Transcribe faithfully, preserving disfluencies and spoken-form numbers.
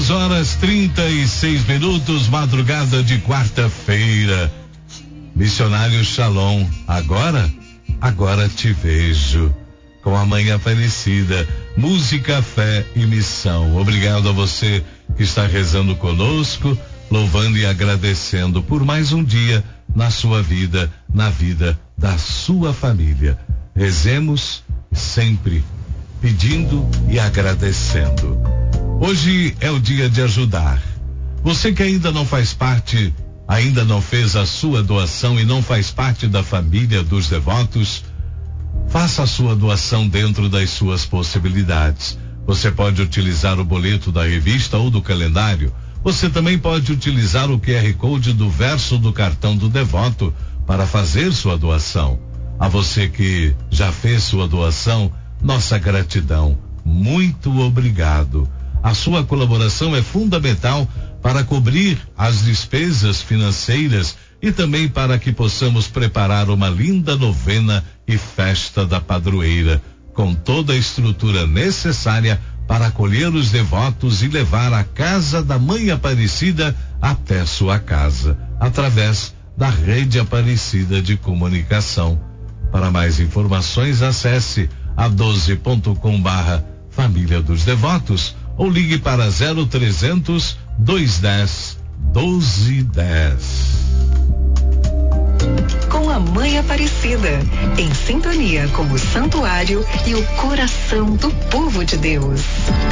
dez horas trinta e seis minutos, madrugada de quarta-feira. Missionário Shalom, agora, agora te vejo. Com a Mãe Aparecida, música, fé e missão. Obrigado a você que está rezando conosco, louvando e agradecendo por mais um dia na sua vida, na vida da sua família. Rezemos sempre pedindo e agradecendo. Hoje é o dia de ajudar. Você que ainda não faz parte, ainda não fez a sua doação e não faz parte da família dos devotos, faça a sua doação dentro das suas possibilidades. Você pode utilizar o boleto da revista ou do calendário. Você também pode utilizar o Q R Code do verso do cartão do devoto para fazer sua doação. A você que já fez sua doação, nossa gratidão. Muito obrigado. A sua colaboração é fundamental para cobrir as despesas financeiras e também para que possamos preparar uma linda novena e festa da padroeira, com toda a estrutura necessária para acolher os devotos e levar a casa da Mãe Aparecida até sua casa, através da Rede Aparecida de Comunicação. Para mais informações, acesse a doze ponto com barra Família dos Devotos ou ligue para zero trezentos, dois dez, doze dez. Com a Mãe Aparecida, em sintonia com o santuário e o coração do povo de Deus.